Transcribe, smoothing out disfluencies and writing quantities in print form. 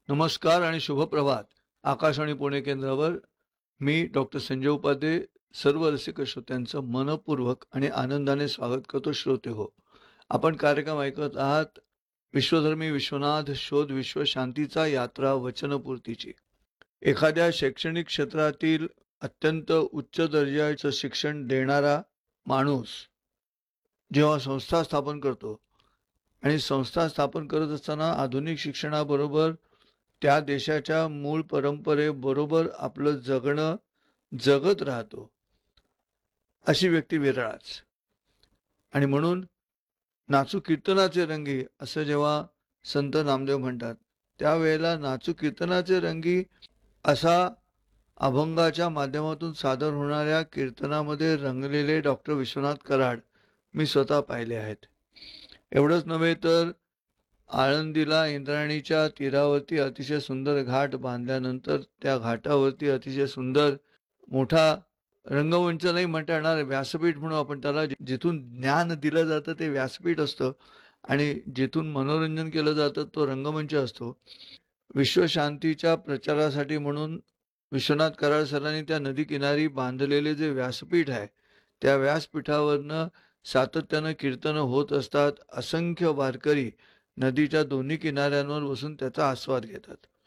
नमस्कार आणि शुभप्रभात. आकाशवाणी पुणे केंद्रावर मी डॉक्टर संजय उपाध्ये सर्व रसिक श्रोत्यांचं मनपूर्वक आणि आनंदाने स्वागत करतो. श्रोते हो, आपण कार्यक्रम ऐकत आहात विश्वधर्मी विश्वनाथ शोध विश्व शांतीचा यात्रा वचनपूर्तीची. एखाद्या शैक्षणिक क्षेत्रातील अत्यंत उच्च दर्जाचं शिक्षण देणारा माणूस जेव्हा संस्था स्थापन करतो आणि संस्था स्थापन करत असताना आधुनिक शिक्षणाबरोबर त्या देशाच्या मूळ परंपरेबरोबर आपलं जगणं जगत राहतो, अशी व्यक्ती विरळाच. आणि म्हणून नाचू कीर्तनाचे रंगी असं जेव्हा संत नामदेव म्हणतात, त्यावेळेला नाचू कीर्तनाचे रंगी असा अभंगाच्या माध्यमातून सादर होणाऱ्या कीर्तनामध्ये रंगलेले डॉक्टर विश्वनाथ कराड मी स्वतः पाहिले आहेत. एवढंच नव्हे तर आळंदीला इंद्रायणीच्या तीरावरती अतिशय सुंदर घाट बांधल्यानंतर त्या घाटावरती अतिशय सुंदर मोठा रंगमंच नाही म्हणता येणार, व्यासपीठ म्हणू आपण त्याला, जिथून ज्ञान दिलं जातं ते व्यासपीठ असतं आणि जिथून मनोरंजन केलं जातं तो रंगमंच असतो. विश्वशांतीच्या प्रचारासाठी म्हणून विश्वनाथ कराड सरांनी त्या नदीकिनारी बांधलेले जे व्यासपीठ आहे, त्या व्यासपीठावरनं सातत्यानं कीर्तनं होत असतात. असंख्य वारकरी नदीच्या दोन्ही किनाऱ्यांवर बसून त्याचा आस्वाद घेतात.